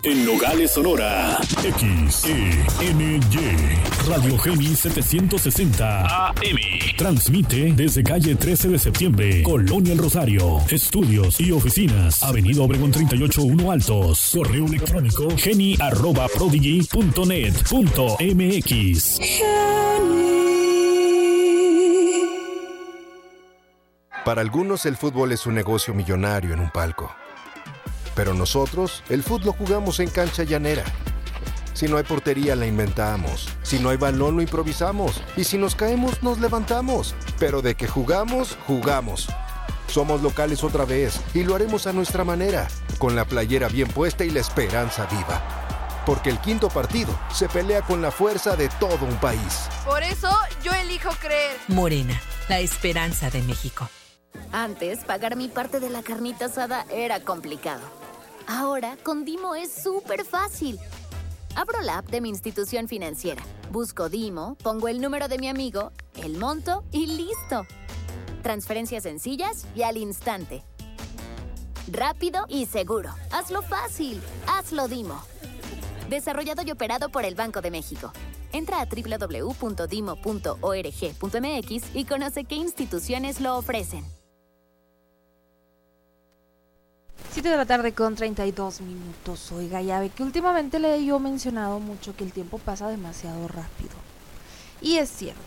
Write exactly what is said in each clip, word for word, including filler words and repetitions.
En Nogales, Sonora. X E N Y. Radio Geni setecientos sesenta A M. Transmite desde calle trece de septiembre, Colonia El Rosario. Estudios y oficinas. Avenida Obregón treinta y ocho uno Altos. Correo electrónico geni arroba prodigy punto net punto m x. Para algunos el fútbol es un negocio millonario en un palco. Pero nosotros, el fútbol lo jugamos en cancha llanera. Si no hay portería, la inventamos. Si no hay balón, lo improvisamos. Y si nos caemos, nos levantamos. Pero de que jugamos, jugamos. Somos locales otra vez y lo haremos a nuestra manera, con la playera bien puesta y la esperanza viva. Porque el quinto partido se pelea con la fuerza de todo un país. Por eso, yo elijo creer. Morena, la esperanza de México. Antes, pagar mi parte de la carnita asada era complicado. Ahora, con Dimo es súper fácil. Abro la app de mi institución financiera, busco Dimo, pongo el número de mi amigo, el monto y listo. Transferencias sencillas y al instante. Rápido y seguro. Hazlo fácil. Hazlo Dimo. Desarrollado y operado por el Banco de México. Entra a doble u doble u doble u punto dimo punto org punto m x y conoce qué instituciones lo ofrecen. siete de la tarde con treinta y dos minutos. Oiga, ya ve que últimamente le he yo mencionado mucho que el tiempo pasa demasiado rápido. Y es cierto.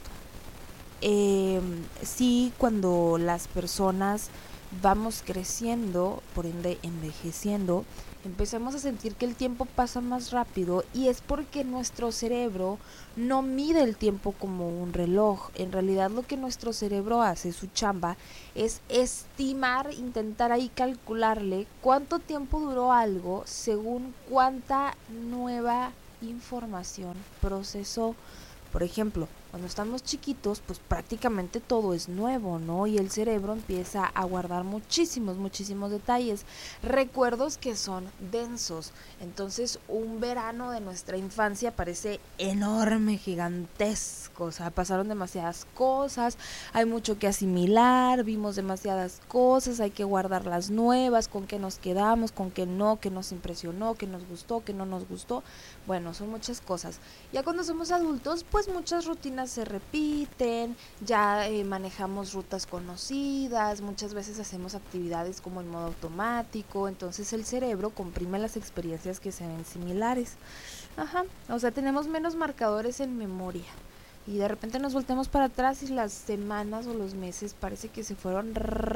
Eh, sí, cuando las personas vamos creciendo, por ende envejeciendo, empezamos a sentir que el tiempo pasa más rápido, y es porque nuestro cerebro no mide el tiempo como un reloj. En realidad lo que nuestro cerebro hace, su chamba, es estimar, intentar ahí calcularle cuánto tiempo duró algo según cuánta nueva información procesó. Por ejemplo, cuando estamos chiquitos, pues prácticamente todo es nuevo, ¿no? Y el cerebro empieza a guardar muchísimos, muchísimos detalles, recuerdos que son densos. Entonces, un verano de nuestra infancia parece enorme, gigantesco. O sea, pasaron demasiadas cosas, hay mucho que asimilar, vimos demasiadas cosas, hay que guardar las nuevas, con qué nos quedamos, con qué no, qué nos impresionó, qué nos gustó, qué no nos gustó. Bueno, son muchas cosas. Ya cuando somos adultos, pues muchas rutinas se repiten, ya eh, manejamos rutas conocidas, muchas veces hacemos actividades como en modo automático, entonces el cerebro comprime las experiencias que se ven similares. Ajá, o sea, tenemos menos marcadores en memoria. Y de repente nos volteamos para atrás y las semanas o los meses parece que se fueron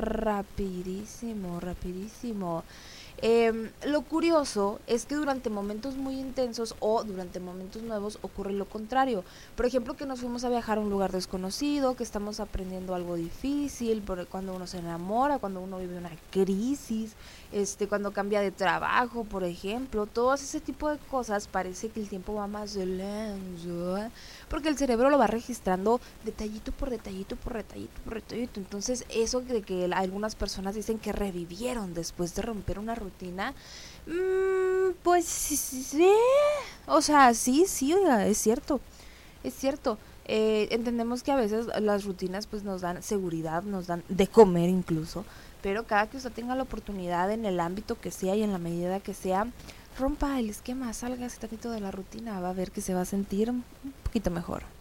rapidísimo, rapidísimo. Eh, lo curioso es que durante momentos muy intensos o durante momentos nuevos ocurre lo contrario. Por ejemplo, que nos fuimos a viajar a un lugar desconocido, que estamos aprendiendo algo difícil, por cuando uno se enamora, cuando uno vive una crisis, este, cuando cambia de trabajo, por ejemplo. Todo ese tipo de cosas parece que el tiempo va más lento, ¿eh? Porque el cerebro lo va registrando detallito por detallito por detallito por detallito. Entonces, eso de que algunas personas dicen que revivieron después de romper una rutina, mmm, pues sí, o sea, sí, sí, oiga, es cierto, es cierto. Eh, entendemos que a veces las rutinas pues nos dan seguridad, nos dan de comer incluso, pero cada que usted tenga la oportunidad en el ámbito que sea y en la medida que sea, rompa el esquema, salga ese tantito de la rutina, va a ver que se va a sentir un poquito mejor.